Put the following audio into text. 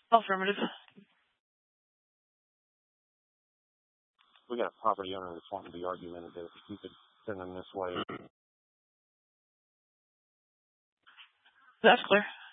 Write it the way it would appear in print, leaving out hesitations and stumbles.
Affirmative. We got a property owner that's wanting to be argumentative. If you could send them this way. That's clear.